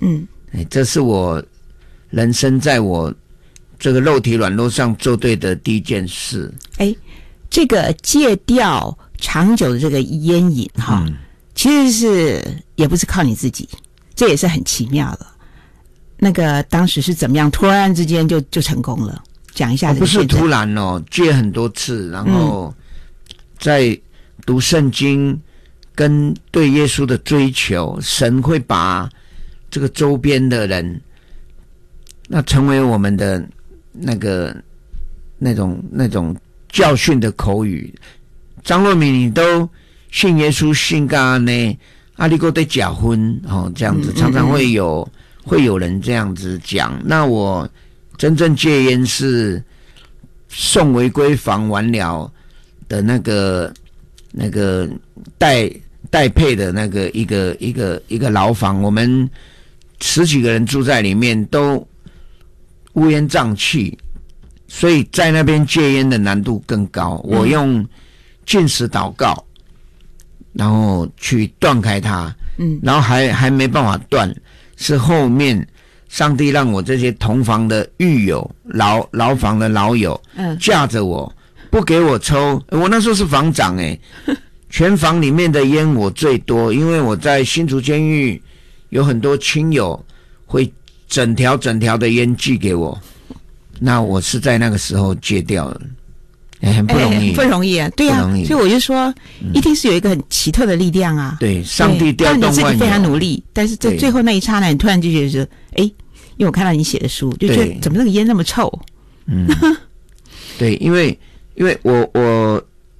这是我人生在我这个肉体软弱上做对的第一件事。 这个戒掉长久的这个烟瘾其实是也不是靠你自己，这也是很奇妙的。那个当时是怎么样突然之间就成功了？讲一下这个。 不是突然戒很多次，然后在读圣经跟对耶稣的追求，神会把这个周边的人那成为我们的那种教训的口语。张若明，你都信耶稣信噶呢？你还在假婚这样子，常常会有人这样子讲。那我真正戒烟是送违规房完了的那个代配的那个一个牢房，我们10几个人住在里面，都乌烟瘴气，所以在那边戒烟的难度更高。我用禁食祷告，然后去断开它，然后还没办法断，是后面上帝让我这些同房的狱友、牢房的老友，架着我不给我抽。我那时候是房长全房里面的烟我最多，因为我在新竹监狱有很多亲友会整条的烟寄给我，那我是在那个时候戒掉了。很不容易， 不容易啊，对啊，所以我就说，一定是有一个很奇特的力量啊。 对，上帝调动万有。 你自己非常努力，但是在最后那一刹那，你突然就觉得说，因为我看到你写的书，就觉得怎么那个烟那么臭？ 对，因为我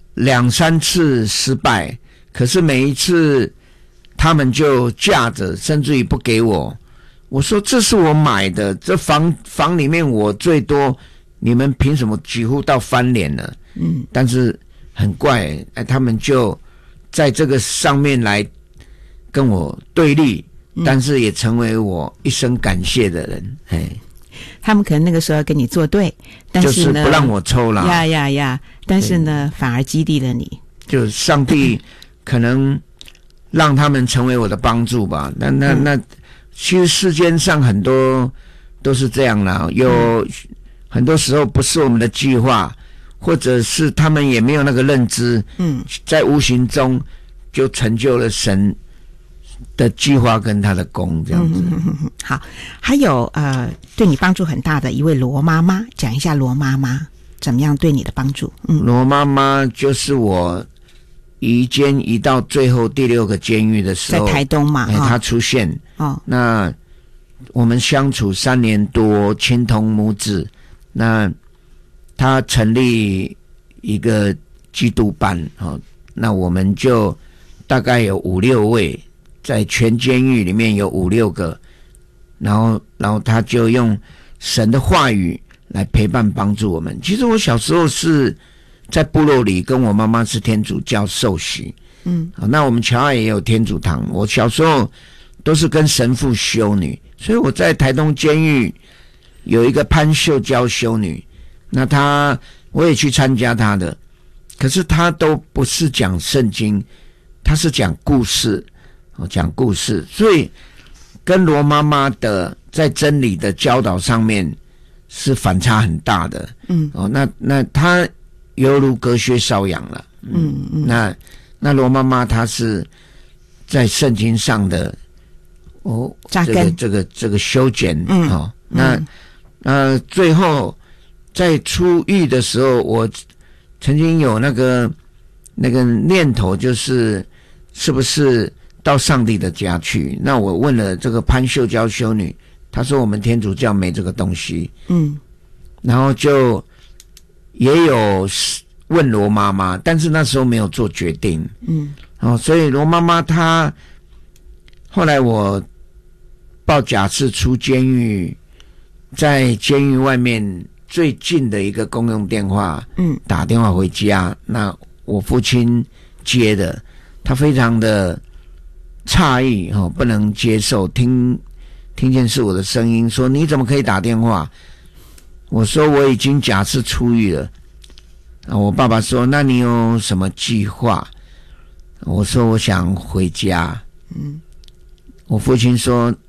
2-3次失败，可是每一次他们就架着，甚至于不给我。我说这是我买的，这房里面我最多。你们凭什么几乎到翻脸了？但是很怪，他们就在这个上面来跟我对立，但是也成为我一生感谢的人。 他们可能那个时候要跟你作对，但是呢， 就是不让我抽了。 但是呢，反而激励了你。 就上帝可能让他们成为我的帮助吧。那其实世间上很多都是这样啦，有。很多时候不是我们的计划，或者是他们也没有那个认知，在无形中就成就了神的计划跟他的功，这样子。 好，还有对你帮助很大的一位罗妈妈，讲一下罗妈妈怎么样对你的帮助。 罗妈妈就是我移监移到最后第6个监狱的时候， 在台东嘛， 她出现。那我们相处3年多，亲同母子。那他成立一个基督班，那我们就大概有5-6位，在全监狱里面有5-6个，然后他就用神的话语来陪伴帮助我们。其实我小时候是在部落里，跟我妈妈是天主教受洗，那我们侨爱也有天主堂，我小时候都是跟神父修女，所以我在台东监狱有一个潘秀娇修女，那我也去参加她的，可是她都不是讲圣经，她是讲故事，所以跟罗妈妈的在真理的教导上面是反差很大的。那她犹如隔靴搔痒了。那罗妈妈她是在圣经上的这个修剪。最后在出狱的时候，我曾经有那个念头，就是是不是到上帝的家去？那我问了这个潘秀娇修女，她说我们天主教没这个东西。然后就也有问罗妈妈，但是那时候没有做决定。所以罗妈妈她后来我报假释出监狱，在监狱外面最近的一个公用电话，打电话回家，那我父亲接的，他非常的诧异，不能接受，听见是我的声音，说你怎么可以打电话？我说我已经假释出狱了。我爸爸说那你有什么计划？我说我想回家。我父亲说